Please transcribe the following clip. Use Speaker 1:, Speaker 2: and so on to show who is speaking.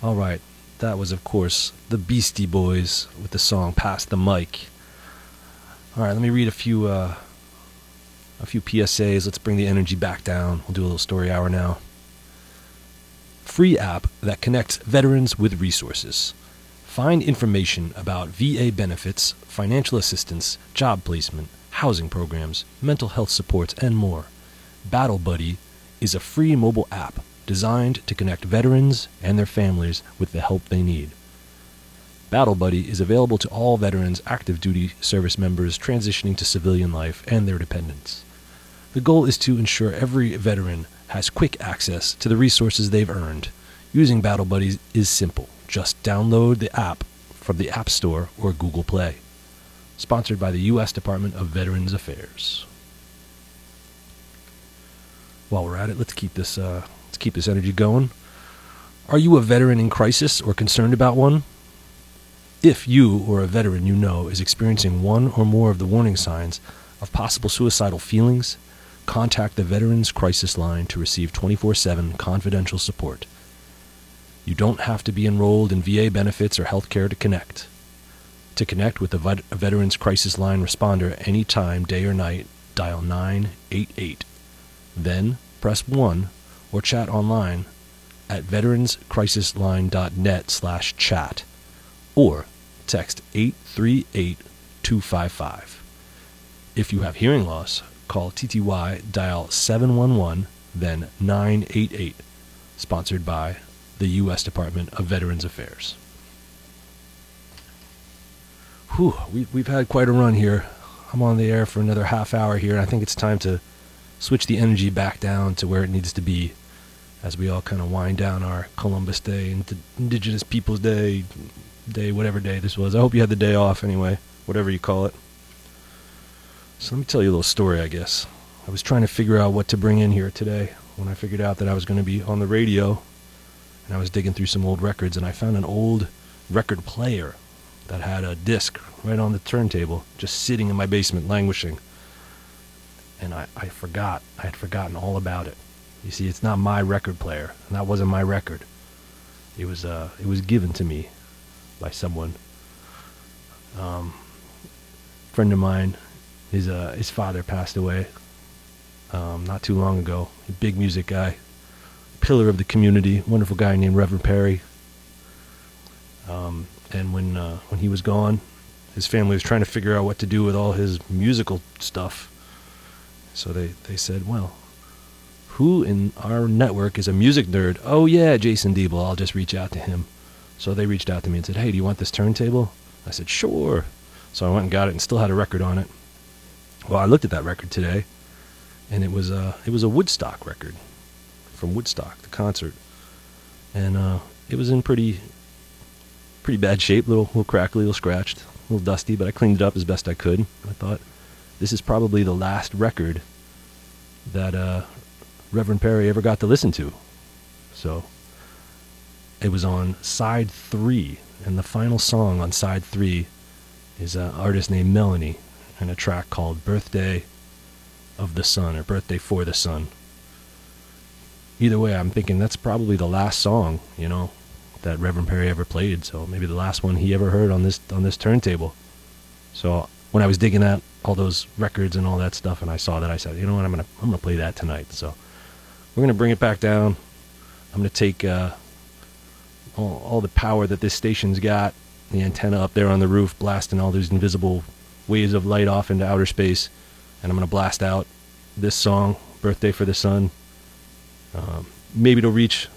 Speaker 1: All right, that was, of course, the Beastie Boys with the song Pass the Mic. All right, let me read a few PSAs. Let's bring the energy back down. We'll do a little story hour now. Free app that connects veterans with resources. Find information about VA benefits, financial assistance, job placement, housing programs, mental health supports, and more. Battle Buddy is a free mobile app designed to connect veterans and their families with the help they need. Battle Buddy is available to all veterans, active duty service members transitioning to civilian life, and their dependents. The goal is to ensure every veteran has quick access to the resources they've earned. Using Battle Buddy is simple. Just download the app from the App Store or Google Play. Sponsored by the U.S. Department of Veterans Affairs. While we're at it, let's keep this energy going. Are you a veteran in crisis or concerned about one? If you or a veteran you know is experiencing one or more of the warning signs of possible suicidal feelings, contact the Veterans Crisis Line to receive 24/7 confidential support. You don't have to be enrolled in VA benefits or health care to connect. To connect with a Veterans Crisis Line responder anytime, day or night, dial 988. Then press 1 or chat online at veteranscrisisline.net/chat or text 838-255. If you have hearing loss, call TTY, dial 711, then 988. Sponsored by the U.S. Department of Veterans Affairs. Whew, we've had quite a run here. I'm on the air for another half hour here, and I think it's time to switch the energy back down to where it needs to be as we all kind of wind down our Columbus Day, Indigenous Peoples Day, whatever day this was. I hope you had the day off anyway, whatever you call it. So let me tell you a little story, I guess. I was trying to figure out what to bring in here today when I figured out that I was going to be on the radio, and I was digging through some old records, and I found an old record player that had a disc right on the turntable, just sitting in my basement, languishing. And I had forgotten all about it. You see, it's not my record player, and that wasn't my record. It was given to me by someone. Friend of mine, his father passed away not too long ago. A big music guy, pillar of the community, wonderful guy named Reverend Perry. And when he was gone, his family was trying to figure out what to do with all his musical stuff. So they said, well, who in our network is a music nerd? Oh yeah, Jason Diebel, I'll just reach out to him. So they reached out to me and said, hey, do you want this turntable? I said, sure. So I went and got it and still had a record on it. Well, I looked at that record today, and it was a Woodstock record from Woodstock, the concert. And it was in pretty bad shape, little crackly, little scratched, a little dusty, but I cleaned it up as best I could. I thought, this is probably the last record that Reverend Perry ever got to listen to. So it was on side 3, and the final song on side 3 is an artist named Melanie, and a track called Birthday of the Sun, or Birthday for the Sun. Either way, I'm thinking that's probably the last song, that Reverend Perry ever played, so maybe the last one he ever heard on this turntable. So when I was digging at all those records and all that stuff, and I saw that, I said, you know what, I'm gonna play that tonight. So we're gonna bring it back down. I'm gonna take all the power that this station's got, the antenna up there on the roof, blasting all these invisible waves of light off into outer space, and I'm gonna blast out this song, Birthday for the Sun. Maybe it'll reach